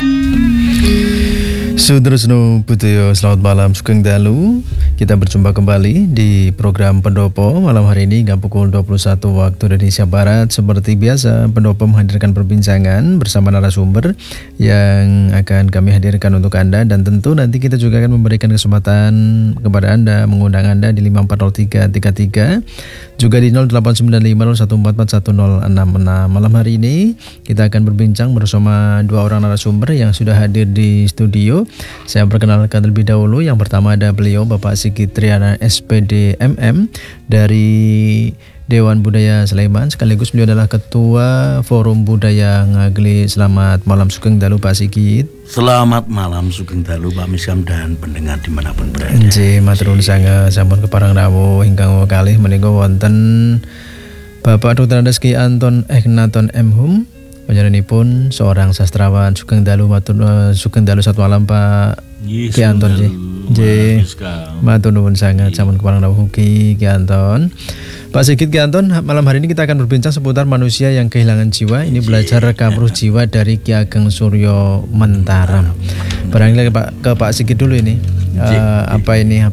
Sudrusno Putio, selamat malam Sugeng Dalu. Kita berjumpa kembali di program Pendopo malam hari ini hingga pukul 21 waktu Indonesia Barat. Seperti biasa, Pendopo menghadirkan perbincangan bersama narasumber yang akan kami hadirkan untuk Anda. Dan tentu nanti kita juga akan memberikan kesempatan kepada Anda, mengundang Anda di 540333, juga di 089501441066. Malam hari ini kita akan berbincang bersama dua orang narasumber yang sudah hadir di studio. Saya perkenalkan terlebih dahulu. Yang pertama ada beliau Bapak Sigit Triana SPD MM dari Dewan Budaya Sleman, sekaligus beliau adalah Ketua Forum Budaya Ngagli. Selamat malam Sugeng Dalu Pak Sigit. Selamat malam Sugeng Dalu Pak Miskam dan pendengar dimanapun berada. Nggih, matur nuwun sanget sampun kepareng rawuh ingkang kalih menika wonten Bapak Dr. Reski Anton Egnaton M Hum, panjenenganipun seorang sastrawan. Sugeng Dalu Sugeng Dalu satu malam Pak Ki Anton nggih. Matur nuwun sanget sampun kepareng rawuh Ki Anton. Pak Sigit Ki Anton, malam hari ini kita akan berbincang seputar manusia yang kehilangan jiwa. Ini belajar rekam ruh jiwa dari Ki Ageng Suryo Mentaram. Barangkali ke Pak Sigit dulu ini. Apa yang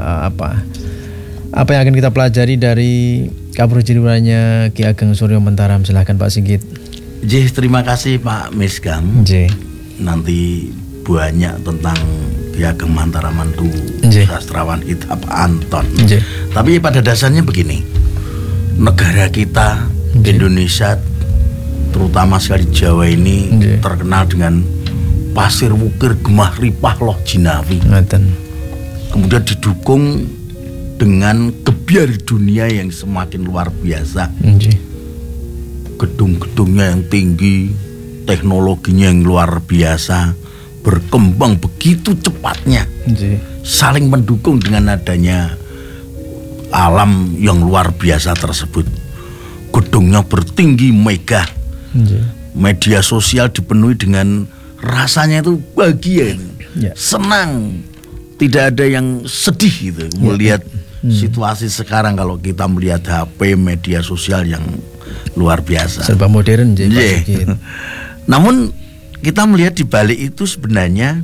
akan kita pelajari dari kabruh jiwanya Ki Ageng Suryo Mentaram? Silahkan Pak Sigit. Terima kasih Pak Miskam. Nanti banyak tentang Ki Ageng Mentaram itu sastrawan kita Pak Anton. Tapi pada dasarnya begini, negara kita Indonesia, terutama sekali Jawa ini terkenal dengan pasir wukir gemah ripah loh jinawi. Kemudian didukung dengan kebiar dunia yang semakin luar biasa. Gedung-gedungnya yang tinggi, teknologinya yang luar biasa, berkembang begitu cepatnya, saling mendukung dengan adanya alam yang luar biasa tersebut. Gedungnya bertinggi megah, media sosial dipenuhi dengan rasanya itu bahagia, senang, tidak ada yang sedih gitu melihat situasi sekarang. Kalau kita melihat HP, media sosial yang luar biasa, serba modern. Namun kita melihat di balik itu sebenarnya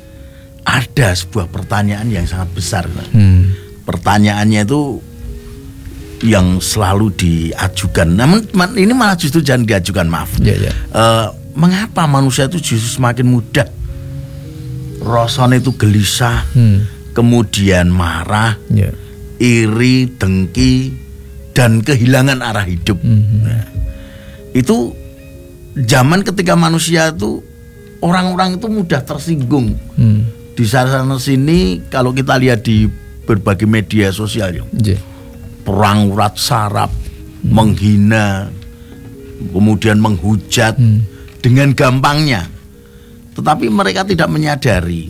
ada sebuah pertanyaan yang sangat besar. Pertanyaannya itu yang selalu diajukan, namun ini malah justru jangan diajukan, maaf. Mengapa manusia itu justru semakin mudah rasanya itu gelisah, kemudian marah, iri, dengki, dan kehilangan arah hidup. Itu zaman ketika manusia itu, orang-orang itu mudah tersinggung. Di sana sini kalau kita lihat di berbagai media sosial, perang urat saraf, menghina, kemudian menghujat dengan gampangnya. Tetapi mereka tidak menyadari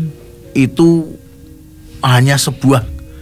itu hanya sebuah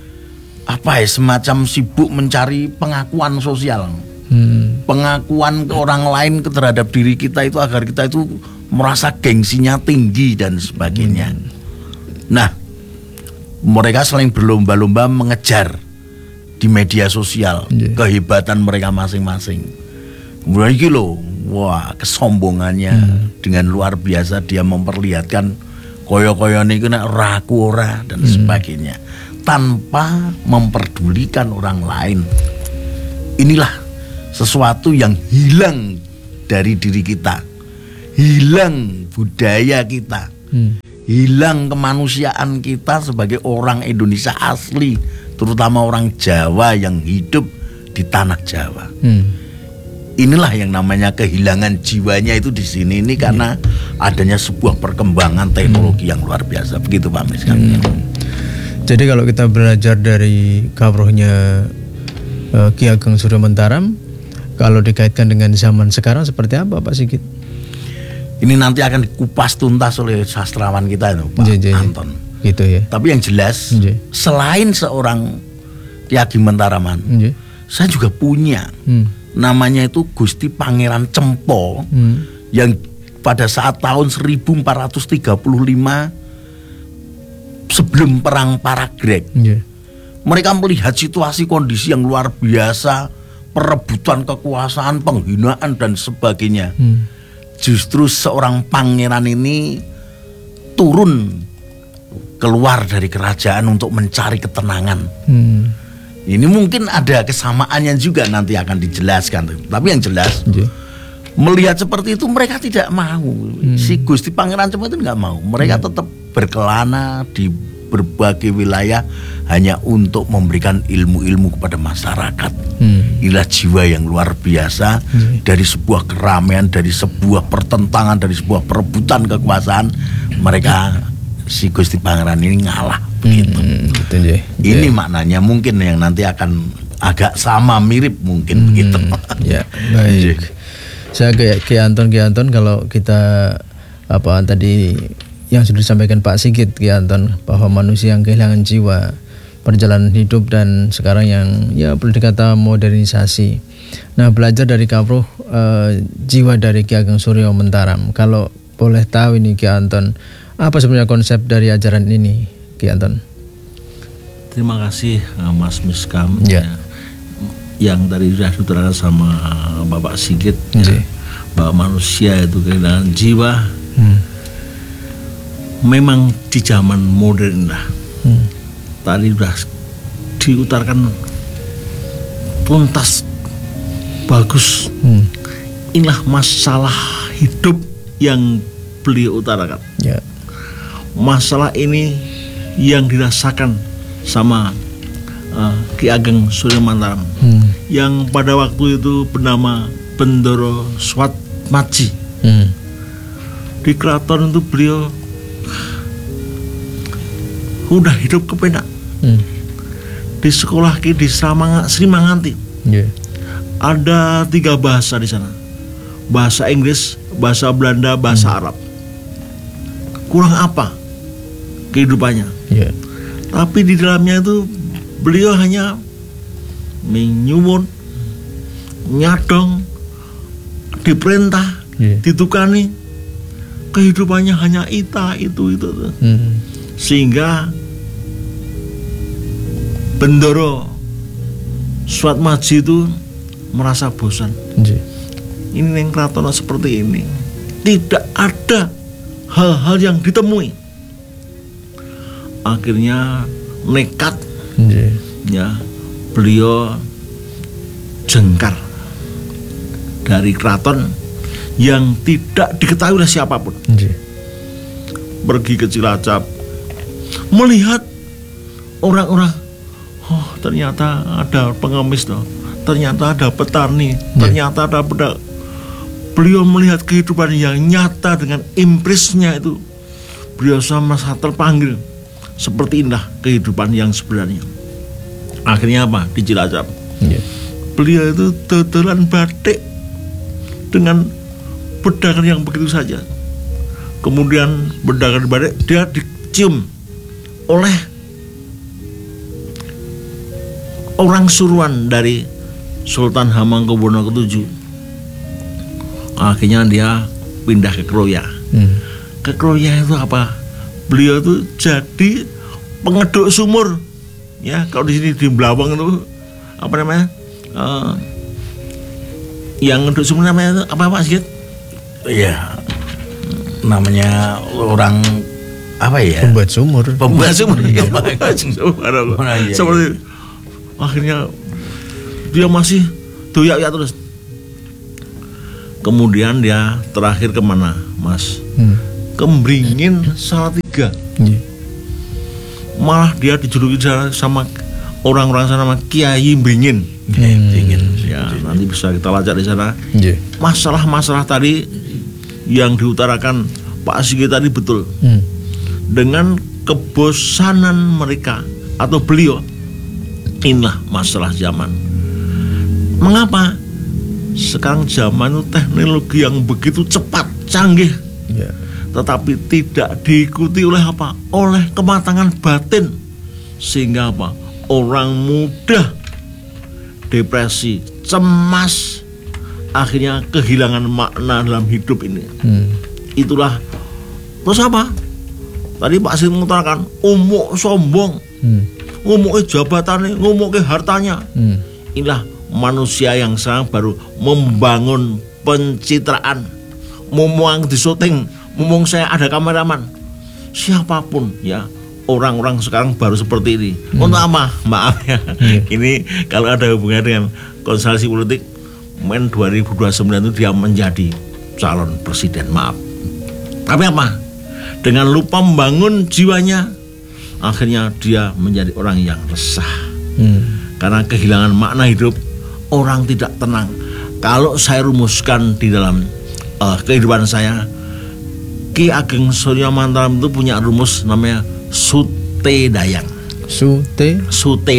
semacam sibuk mencari pengakuan sosial, pengakuan ke orang lain terhadap diri kita itu, agar kita itu merasa gengsinya tinggi dan sebagainya. Nah, mereka saling berlomba-lomba mengejar di media sosial kehebatan mereka masing-masing. Kemudian iki lho, kesombongannya dengan luar biasa, dia memperlihatkan koyo-koyo niku nek raku ora dan sebagainya, tanpa memperdulikan orang lain. Inilah sesuatu yang hilang dari diri kita, hilang budaya kita, hilang kemanusiaan kita sebagai orang Indonesia asli, terutama orang Jawa yang hidup di tanah Jawa. Inilah yang namanya kehilangan jiwanya itu di sini ini, karena adanya sebuah perkembangan teknologi yang luar biasa. Begitu Pak Miskam. Jadi kalau kita belajar dari kabruhnya Ki Ageng Suryo Mentaram, kalau dikaitkan dengan zaman sekarang seperti apa Pak Sigit? Ini nanti akan dikupas tuntas oleh sastrawan kita itu Pak Anton. Gitu ya. Tapi yang jelas, selain seorang Ki Ageng Mentaraman, saya juga punya namanya itu Gusti Pangeran Cempo, yang pada saat tahun 1435 sebelum perang Paragreg, mereka melihat situasi kondisi yang luar biasa, perebutan kekuasaan, penghinaan dan sebagainya. justru seorang pangeran ini turun keluar dari kerajaan untuk mencari ketenangan. Ini mungkin ada kesamaannya juga, nanti akan dijelaskan. Tapi yang jelas melihat seperti itu mereka tidak mau. Si Gusti Pangeran Cempo itu nggak mau. Mereka tetap berkelana di berbagai wilayah hanya untuk memberikan ilmu-ilmu kepada masyarakat. Inilah jiwa yang luar biasa dari sebuah keramaian, dari sebuah pertentangan, dari sebuah perebutan kekuasaan. Mereka si Gusti Pangeran ini ngalah begitu. Ini maknanya mungkin yang nanti akan agak sama mirip mungkin begitu. Ya, baik. Saya kayak Ki Anton kalau kita tadi yang sudah disampaikan Pak Sigit Ki Anton, bahwa manusia yang kehilangan jiwa, perjalanan hidup, dan sekarang yang boleh dikata modernisasi. Nah, belajar dari Kapruh, jiwa dari Ki Ageng Suryo Mentaram. Kalau boleh tahu ini Ki Anton, apa sebenarnya konsep dari ajaran ini Ki Anton? Terima kasih Mas Miskam yang tadi sudah diterangkan sama Bapak Sigit bahwa manusia itu kehilangan jiwa. Memang di zaman modern lah. Tadi sudah diutarakan tuntas, bagus. Inilah masalah hidup yang beliau utarakan. Masalah ini yang dirasakan sama Ki Ageng Suryo Mentaram yang pada waktu itu bernama Bendoro Swatmaji. Di keraton itu beliau udah hidup kepenak. Di sekolah di Sri Manganti. Ada 3 bahasa di sana. Bahasa Inggris, bahasa Belanda, bahasa Arab. Kurang apa kehidupannya? Tapi di dalamnya itu beliau hanya menyuwun, nyadong, diperintah, ditukani. Kehidupannya hanya itu. Sehingga Bendoro Swatmaji itu merasa bosan. Ini yang keraton seperti ini, tidak ada hal-hal yang ditemui. Akhirnya nekat, beliau jengkar dari keraton yang tidak diketahui oleh siapapun. Pergi ke Cilacap, melihat orang-orang, ternyata ada pengemis toh, ternyata ada petani, ternyata ada pedagang. Beliau melihat kehidupan yang nyata dengan impresnya itu, beliau merasa terpanggil. Seperti inilah kehidupan yang sebenarnya. Akhirnya apa? Di Cilacap, beliau itu dodolan batik dengan pedagang yang begitu saja. Kemudian pedagang batik dia dicium oleh orang suruhan dari Sultan Hamengkubuwono ke-7. Akhirnya dia pindah ke Kroya. Ke Kroya itu apa? Beliau itu jadi pengeduk sumur. Ya, kalau di sini di Blawang itu apa namanya? Yang ngeduk sumur namanya itu apa Pak Sigit? Iya. Namanya orang apa ya? Pembuat sumur. Seperti akhirnya dia masih doyak ya terus. Kemudian dia terakhir kemana, Mas? Kembringin Salatiga. Malah dia dijuluki sama orang-orang sana nama Kiai Mbringin. Ya, nanti bisa kita lacak di sana. Masalah-masalah tadi yang diutarakan Pak Sigit tadi betul. Dengan kebosanan mereka atau beliau, inilah masalah zaman. Mengapa? Sekarang zaman itu teknologi yang begitu cepat, canggih, tetapi tidak diikuti oleh apa? Oleh kematangan batin, sehingga apa? Orang mudah depresi, cemas, akhirnya kehilangan makna dalam hidup ini. Itulah terus apa? Tadi Pak Sigit mengutarakan umuk sombong, ngomongin jabatannya, ngomongin hartanya. Inilah manusia yang sekarang baru membangun pencitraan, mumpung di syuting, mumpung saya ada kameraman, siapapun ya, orang-orang sekarang baru seperti ini. Untuk apa? Maaf ya, ini kalau ada hubungannya dengan konstelasi politik, 2029 itu dia menjadi calon presiden, maaf. Tapi apa? Dengan lupa membangun jiwanya, akhirnya dia menjadi orang yang resah. Karena kehilangan makna hidup, orang tidak tenang. Kalau saya rumuskan di dalam kehidupan saya, Ki Ageng Surya Mantaram itu punya rumus namanya Sute Dayang. Sute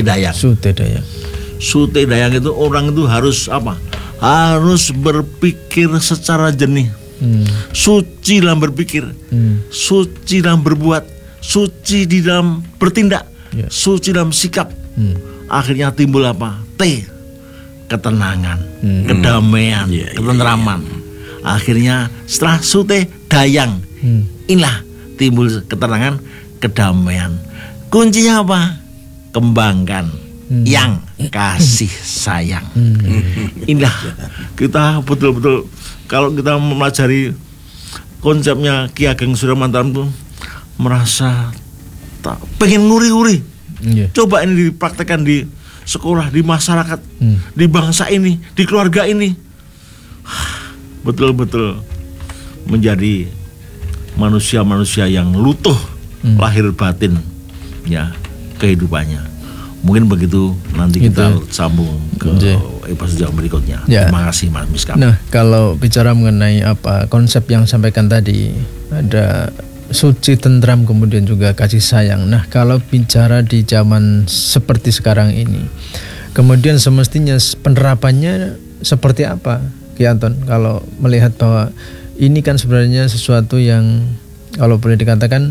Dayang itu orang itu harus apa? Harus berpikir secara jernih. Suci dalam berpikir, suci dalam berbuat, suci di dalam bertindak, suci dalam sikap. Akhirnya timbul apa? Ketenangan, kedamaian, ketentraman. Akhirnya setelah Sute Dayang, inilah timbul ketenangan, kedamaian. Kuncinya apa? Kembangkan yang kasih sayang. Inilah kita betul-betul kalau kita mempelajari konsepnya Ki Ageng Surya Mantaram itu merasa pengen nguri-nguri. Coba ini dipraktekkan di sekolah, di masyarakat, di bangsa ini, di keluarga ini. Betul-betul menjadi manusia-manusia yang lutuh lahir batin ya kehidupannya. Mungkin begitu, nanti kita sambung ke episode yang berikutnya. Terima kasih Mas Miskam. Nah, kalau bicara mengenai apa konsep yang sampaikan tadi, ada suci, tentram, kemudian juga kasih sayang. Nah, kalau bicara di zaman seperti sekarang ini, kemudian semestinya penerapannya seperti apa, Ki Anton? Kalau melihat bahwa ini kan sebenarnya sesuatu yang kalau boleh dikatakan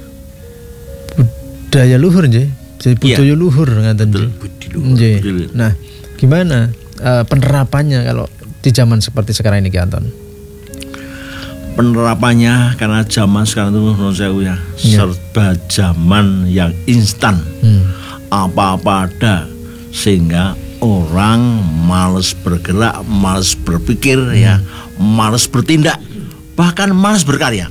budaya luhur, jadi budaya luhur ngaten. Nah, gimana penerapannya kalau di zaman seperti sekarang ini, Ki Anton? Penerapannya karena zaman sekarang itu serba zaman yang instan, apa-apa ada, sehingga orang malas bergerak, malas berpikir, malas bertindak, bahkan malas berkarya.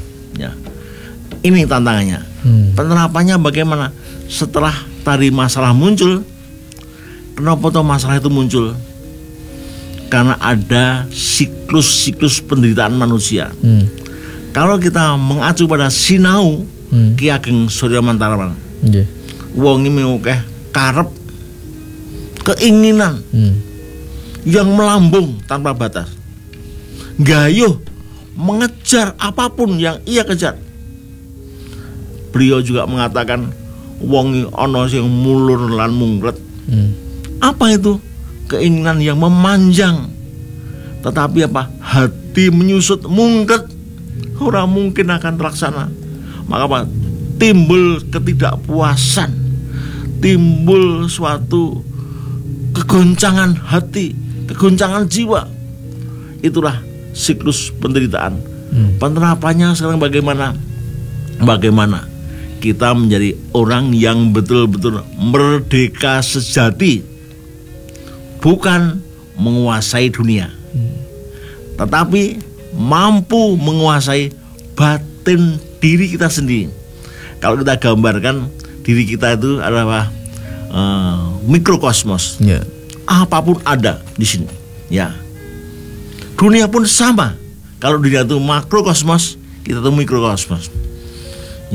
Ini tantangannya. Penerapannya bagaimana? Setelah tadi masalah muncul, kenapa tuh masalah itu muncul? Karena ada siklus-siklus penderitaan manusia. Kalau kita mengacu pada sinau Ki Ageng Surya Mantaram, wong ini akeh karep, keinginan yang melambung tanpa batas, gayuh mengejar apapun yang ia kejar. Beliau juga mengatakan wong ana sing mulur lan mungret. Apa itu? Keinginan yang memanjang, tetapi apa? Hati menyusut mungret, ora mungkin akan terlaksana. Maka apa? Timbul ketidakpuasan, timbul suatu kegoncangan hati, kegoncangan jiwa. Itulah siklus penderitaan. Penerapannya sekarang bagaimana? Bagaimana kita menjadi orang yang betul-betul merdeka sejati, bukan menguasai dunia, tetapi mampu menguasai batin diri kita sendiri. Kalau kita gambarkan diri kita itu adalah mikrokosmos, apapun ada di sini, Dunia pun sama. Kalau dunia itu makrokosmos, kita itu mikrokosmos.